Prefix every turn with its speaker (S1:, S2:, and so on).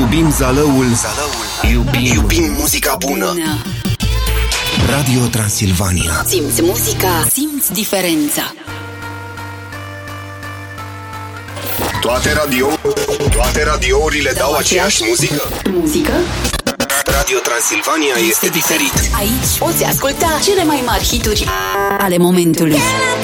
S1: Iubim Zalăul. Iubim muzica bună. Radio Transilvania.
S2: Simți muzica, simți diferența.
S1: Toate radiourile dau aceeași muzică?
S2: Muzică?
S1: Radio Transilvania este diferit.
S2: Aici poți asculta cele mai mari hituri ale momentului.